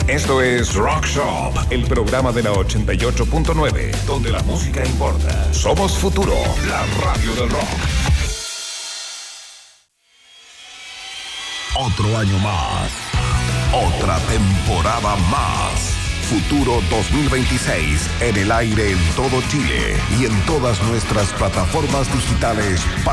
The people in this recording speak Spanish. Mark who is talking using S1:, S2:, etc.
S1: Esto es Rock Shop, el programa de la 88.9, donde la música importa. Somos Futuro, la radio del rock.
S2: Otro año más, otra temporada más. Futuro 2026 en el aire en todo Chile y en todas nuestras plataformas digitales para